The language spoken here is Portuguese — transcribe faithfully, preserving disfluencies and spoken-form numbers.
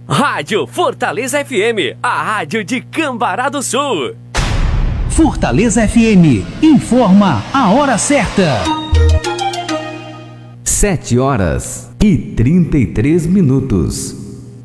Rádio Fortaleza F M, a rádio de Cambará do Sul. Fortaleza F M, informa a hora certa. Sete horas e trinta e três minutos.